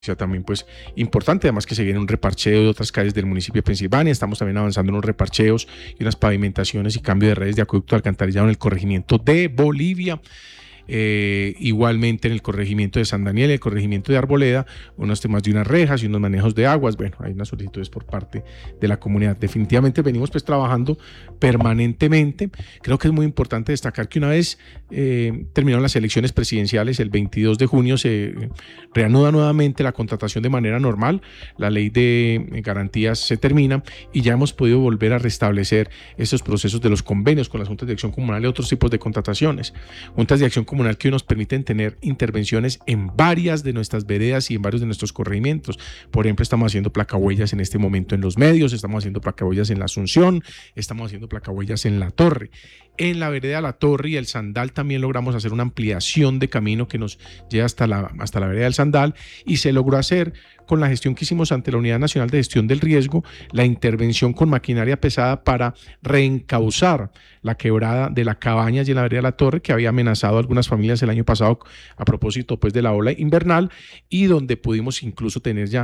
también pues importante, además que se viene un reparcheo de otras calles del municipio de Pensilvania. Estamos también avanzando en unos reparcheos y unas pavimentaciones y cambio de redes de acueducto alcantarillado en el corregimiento de Bolivia. Igualmente en el corregimiento de San Daniel y el corregimiento de Arboleda, unos temas de unas rejas y unos manejos de aguas. Bueno, hay unas solicitudes por parte de la comunidad. Definitivamente venimos pues trabajando permanentemente. Creo que es muy importante destacar que una vez terminaron las elecciones presidenciales, el 22 de junio se reanuda nuevamente la contratación de manera normal, la ley de garantías se termina y ya hemos podido volver a restablecer esos procesos de los convenios con las juntas de acción comunal y otros tipos de contrataciones. Juntas de acción comunal que nos permiten tener intervenciones en varias de nuestras veredas y en varios de nuestros corregimientos. Por ejemplo, estamos haciendo placahuellas en este momento en Los Medios, estamos haciendo placahuellas en La Asunción, estamos haciendo placahuellas en La Torre. En la vereda La Torre y el Sandal también logramos hacer una ampliación de camino que nos lleva hasta la vereda del Sandal, y se logró hacer con la gestión que hicimos ante la Unidad Nacional de Gestión del Riesgo, la intervención con maquinaria pesada para reencauzar la quebrada de la Cabañas y en la vereda La Torre, que había amenazado a algunas familias el año pasado a propósito pues de la ola invernal, y donde pudimos incluso tener ya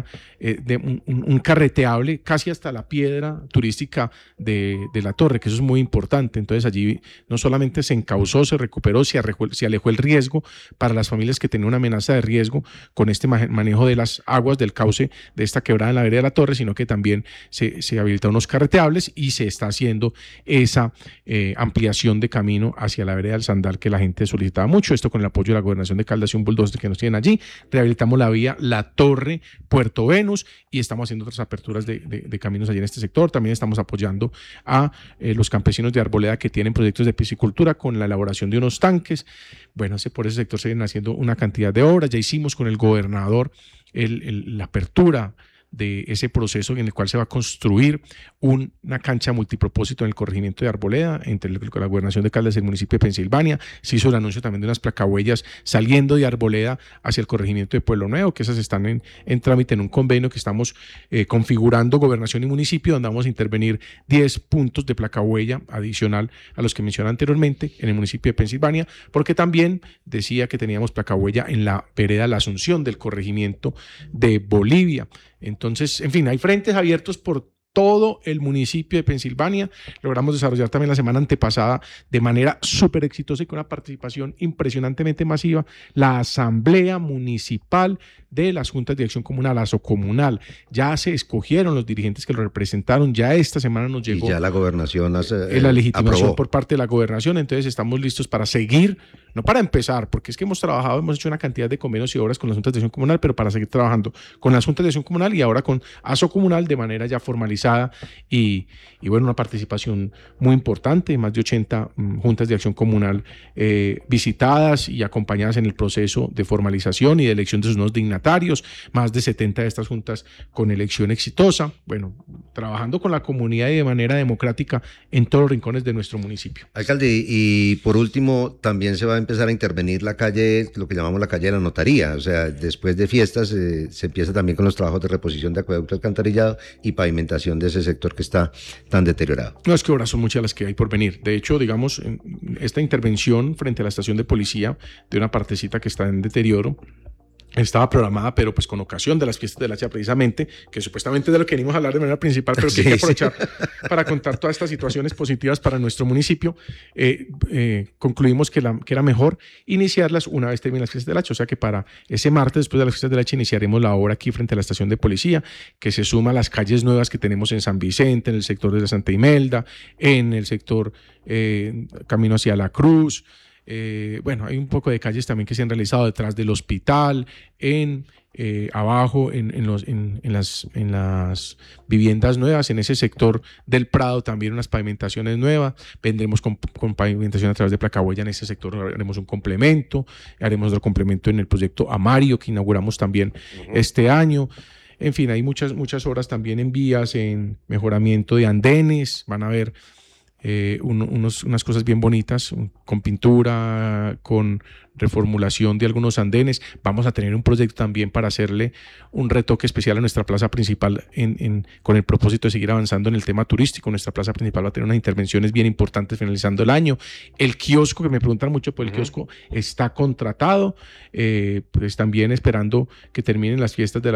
un carreteable casi hasta la piedra turística de La Torre, que eso es muy importante. Entonces allí no solamente se encauzó, se recuperó, se alejó el riesgo para las familias que tenían una amenaza de riesgo con este manejo de las aguas del cauce de esta quebrada en la vereda de La Torre, sino que también se habilitaron unos carreteables y se está haciendo esa ampliación de camino hacia la vereda del Sandal que la gente solicitaba mucho. Esto con el apoyo de la Gobernación de Caldas y un bulldozer que nos tienen allí. Rehabilitamos la vía La Torre Puerto Venus y estamos haciendo otras aperturas de caminos allí en este sector. También estamos apoyando a los campesinos de Arboleda que tienen proyectos de piscicultura con la elaboración de unos tanques. Bueno, por ese sector se vienen haciendo una cantidad de obras. Ya hicimos con el gobernador la apertura de ese proceso en el cual se va a construir una cancha multipropósito en el corregimiento de Arboleda, entre la Gobernación de Caldas y el municipio de Pensilvania. Se hizo el anuncio también de unas placahuellas saliendo de Arboleda hacia el corregimiento de Pueblo Nuevo, que esas están en trámite en un convenio que estamos configurando Gobernación y municipio, donde vamos a intervenir 10 puntos de placahuella adicional a los que mencioné anteriormente en el municipio de Pensilvania, porque también decía que teníamos placahuella en la vereda La Asunción del corregimiento de Bolivia. Entonces, en fin, hay frentes abiertos por todo el municipio de Pensilvania. Logramos desarrollar también la semana antepasada de manera súper exitosa y con una participación impresionantemente masiva la Asamblea Municipal de las Juntas de Acción Comunal, ASOComunal. Ya se escogieron los dirigentes que lo representaron, ya esta semana nos llegó. Y ya la gobernación la legitimación aprobó por parte de la gobernación, entonces estamos listos para seguir, no para empezar, porque es que hemos hecho una cantidad de convenios y obras con las Juntas de Acción Comunal, pero para seguir trabajando con las Juntas de Acción Comunal y ahora con ASOComunal de manera ya formalizada y bueno, una participación muy importante, más de 80 Juntas de Acción Comunal visitadas y acompañadas en el proceso de formalización y de elección de sus nuevos dignatarios, más de 70 de estas juntas con elección exitosa. Bueno, trabajando con la comunidad y de manera democrática en todos los rincones de nuestro municipio. Alcalde, y por último, también se va a empezar a intervenir la calle, lo que llamamos la calle de la notaría, o sea, después de fiestas se empieza también con los trabajos de reposición de acueducto alcantarillado y pavimentación de ese sector que está tan deteriorado. No, es que obras son muchas las que hay por venir. De hecho, digamos, esta intervención frente a la estación de policía de una partecita que está en deterioro, estaba programada, pero pues con ocasión de las fiestas del Hacha precisamente, que supuestamente es de lo que venimos a hablar de manera principal, pero que hay que aprovechar para contar todas estas situaciones positivas para nuestro municipio. Concluimos que era mejor iniciarlas una vez terminen las fiestas del Hacha, o sea que para ese martes, después de las fiestas del Hacha, iniciaremos la obra aquí frente a la estación de policía, que se suma a las calles nuevas que tenemos en San Vicente, en el sector de la Santa Imelda, en el sector camino hacia la Cruz. Bueno, hay un poco de calles también que se han realizado detrás del hospital, abajo en las viviendas nuevas, en ese sector del Prado también unas pavimentaciones nuevas. Vendremos con pavimentación a través de placahuella en ese sector, haremos un complemento, haremos otro complemento en el proyecto Amario que inauguramos también este año. En fin, hay muchas obras también en vías, en mejoramiento de andenes, van a haber unas cosas bien bonitas, con pintura, con reformulación de algunos andenes. Vamos a tener un proyecto también para hacerle un retoque especial a nuestra plaza principal con el propósito de seguir avanzando en el tema turístico. Nuestra plaza principal va a tener unas intervenciones bien importantes finalizando el año. El kiosco, que me preguntan mucho, pues el kiosco está contratado, pues también esperando que terminen las fiestas de